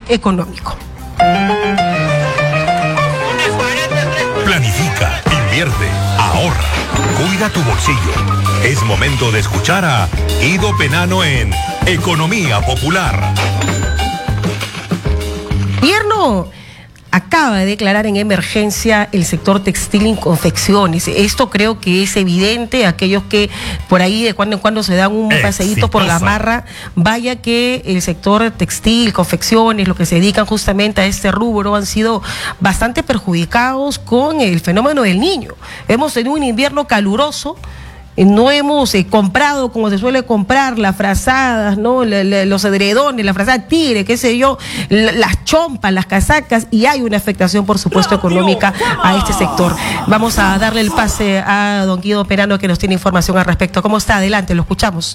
económico. Planifica, invierte, ahorra, cuida tu bolsillo. Es momento de escuchar a Guido Penano en Economía Popular. Gobierno acaba de declarar en emergencia el sector textil y confecciones. Esto creo que es evidente. Aquellos que por ahí de cuando en cuando se dan un paseíto por Gamarra, vaya que el sector textil, confecciones, lo que se dedican justamente a este rubro, han sido bastante perjudicados con el fenómeno del Niño. Hemos tenido un invierno caluroso. No hemos comprado como se suele comprar las frazadas, ¿no? Los edredones, la frazada tigre, qué sé yo, las chompas, las casacas, y hay una afectación, por supuesto, económica a este sector. Vamos a darle el pase a don Guido Penano, que nos tiene información al respecto. ¿Cómo está? Adelante, lo escuchamos.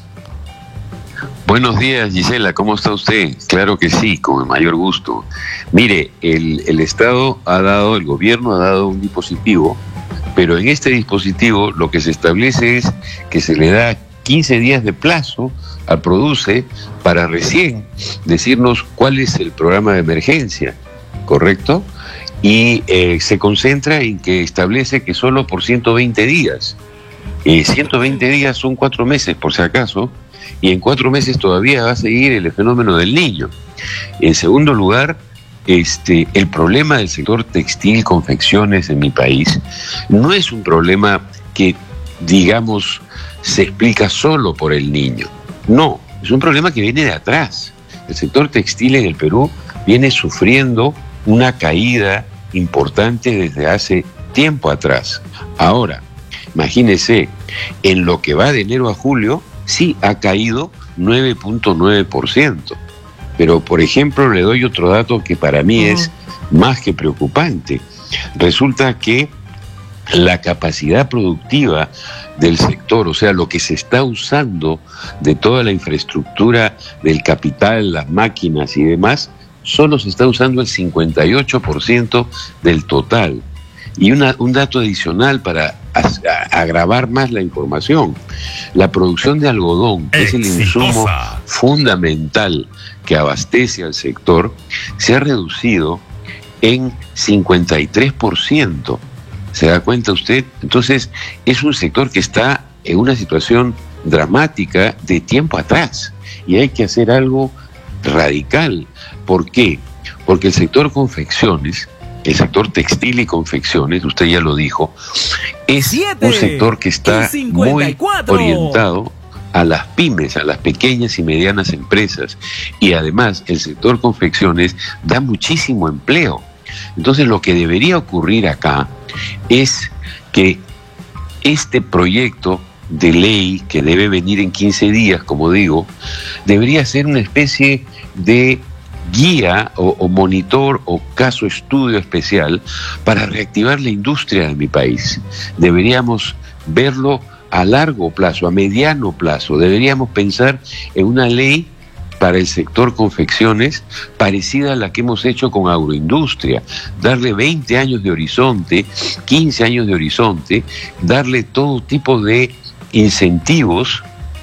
Buenos días, Gisela, ¿cómo está usted? Claro que sí, con el mayor gusto. Mire, el Estado el gobierno ha dado un dispositivo, pero en este dispositivo lo que se establece es que se le da 15 días de plazo al Produce para recién decirnos cuál es el programa de emergencia, ¿correcto? Y se concentra en que establece que solo por 120 días. 120 días son 4 meses, por si acaso, y en 4 meses todavía va a seguir el fenómeno del Niño. En segundo lugar, el problema del sector textil, confecciones en mi país no es un problema que, digamos, se explica solo por el Niño. No, es un problema que viene de atrás. El sector textil en el Perú viene sufriendo una caída importante desde hace tiempo atrás. Ahora, imagínese, en lo que va de enero a julio, sí ha caído 9.9%. Pero, por ejemplo, le doy otro dato que para mí es más que preocupante. Resulta que la capacidad productiva del sector, o sea, lo que se está usando de toda la infraestructura, del capital, las máquinas y demás, solo se está usando el 58% del total. Y un dato adicional para agravar más la información: la producción de algodón, que es el insumo fundamental que abastece al sector, se ha reducido en 53%. ¿Se da cuenta usted? Entonces, es un sector que está en una situación dramática de tiempo atrás, y hay que hacer algo radical. ¿Por qué? Porque el sector confecciones, el sector textil y confecciones, usted ya lo dijo, es un sector que está muy orientado a las pymes, a las pequeñas y medianas empresas, y además el sector confecciones da muchísimo empleo. Entonces, lo que debería ocurrir acá es que este proyecto de ley, que debe venir en 15 días, como digo, debería ser una especie de guía o monitor o caso estudio especial para reactivar la industria de mi país. Deberíamos verlo a largo plazo, a mediano plazo. Deberíamos pensar en una ley para el sector confecciones parecida a la que hemos hecho con agroindustria, darle 20 años de horizonte, 15 años de horizonte, darle todo tipo de incentivos,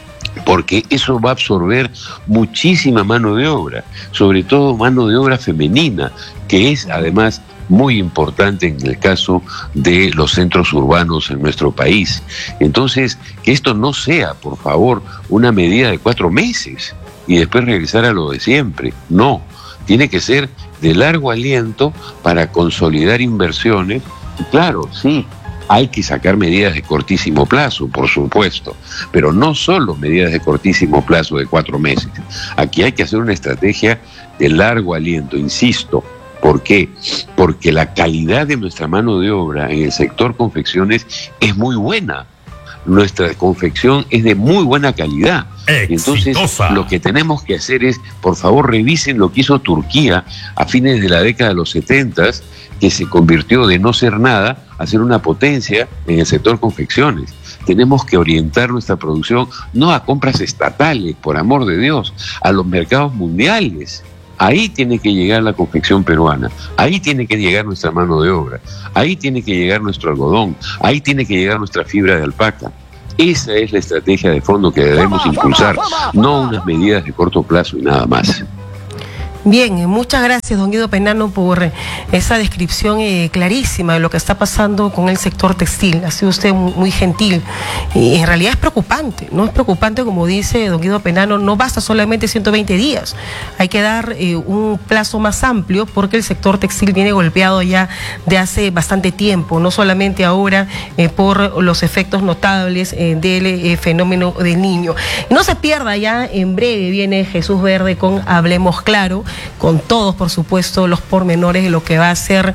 porque eso va a absorber muchísima mano de obra, sobre todo mano de obra femenina, que es además muy importante en el caso de los centros urbanos en nuestro país. Entonces, que esto no sea, por favor, una medida de 4 meses y después regresar a lo de siempre. No, tiene que ser de largo aliento para consolidar inversiones. Y claro, sí, hay que sacar medidas de cortísimo plazo, por supuesto, pero no solo medidas de cortísimo plazo de 4 meses. Aquí hay que hacer una estrategia de largo aliento, insisto. ¿Por qué? Porque la calidad de nuestra mano de obra en el sector confecciones es muy buena. Nuestra confección es de muy buena calidad. Entonces, lo que tenemos que hacer es, por favor, revisen lo que hizo Turquía a fines de la década de los 70, que se convirtió de no ser nada a ser una potencia en el sector confecciones. Tenemos que orientar nuestra producción no a compras estatales, por amor de Dios, a los mercados mundiales. Ahí tiene que llegar la confección peruana, ahí tiene que llegar nuestra mano de obra, ahí tiene que llegar nuestro algodón, ahí tiene que llegar nuestra fibra de alpaca. Esa es la estrategia de fondo que debemos impulsar, no unas medidas de corto plazo y nada más. Bien, muchas gracias, don Guido Penano, por esa descripción clarísima de lo que está pasando con el sector textil. Ha sido usted muy gentil. Y en realidad es preocupante, ¿no? Es preocupante, como dice don Guido Penano, no basta solamente 120 días. Hay que dar un plazo más amplio porque el sector textil viene golpeado ya de hace bastante tiempo, no solamente ahora por los efectos notables del fenómeno del Niño. No se pierda, ya en breve viene Jesús Verde con Hablemos Claro, con todos, por supuesto, los pormenores de lo que va a ser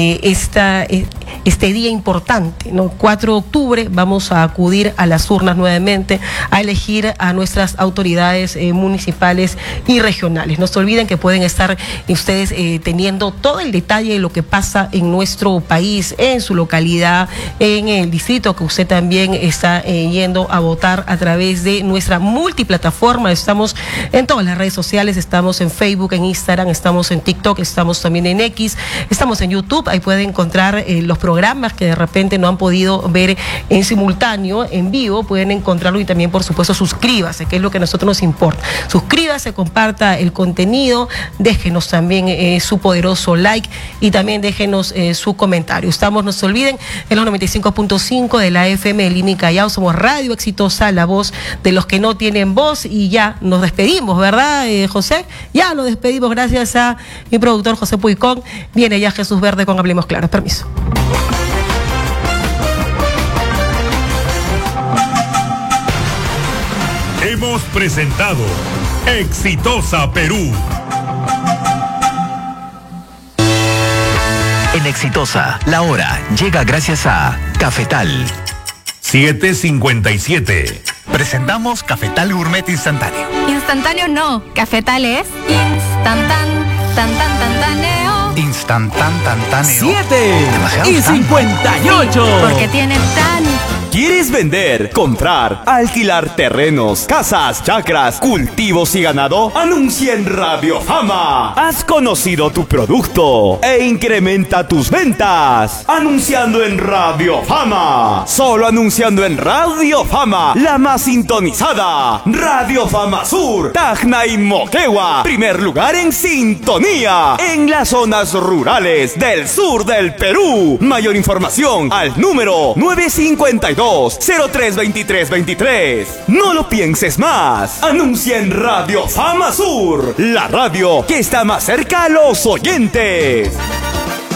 este día importante, ¿no? 4 de octubre vamos a acudir a las urnas nuevamente a elegir a nuestras autoridades municipales y regionales. No se olviden que pueden estar ustedes teniendo todo el detalle de lo que pasa en nuestro país, en su localidad, en el distrito que usted también está yendo a votar a través de nuestra multiplataforma. Estamos en todas las redes sociales, estamos en Facebook, en Instagram, estamos en TikTok, estamos también en X, estamos en YouTube. Ahí pueden encontrar los programas que de repente no han podido ver en simultáneo, en vivo, pueden encontrarlo. Y también, por supuesto, suscríbase, que es lo que a nosotros nos importa. Suscríbase, comparta el contenido, déjenos también su poderoso like y también déjenos su comentario. Estamos, no se olviden, en los 95.5 de la FM de Lima y Callao. Somos Radio Exitosa, la voz de los que no tienen voz. Y ya nos despedimos, ¿verdad, José? Ya nos despedimos, gracias a mi productor José Puicón. Viene ya Jesús Verde con Hablemos Claro. Permiso. Hemos presentado Exitosa Perú. En Exitosa, la hora llega gracias a Cafetal. 7:57. Presentamos Cafetal Gourmet Instantáneo. Instantáneo no, Cafetal es instantáneo. Instantáneo. 7:58. Porque tiene tan... ¿Quieres vender, comprar, alquilar terrenos, casas, chacras, cultivos y ganado? Anuncia en Radio Fama. Has conocido tu producto e incrementa tus ventas anunciando en Radio Fama. Solo anunciando en Radio Fama, la más sintonizada. Radio Fama Sur, Tacna y Moquegua. Primer lugar en sintonía en las zonas rurales del sur del Perú. Mayor información al número 952-032323. No lo pienses más. Anuncia en Radio Fama Sur, la radio que está más cerca a los oyentes.